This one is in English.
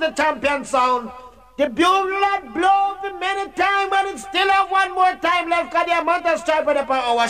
the champion sound. The bugle had blown for many times, but it still have one more time left because the amount of stripe on the power.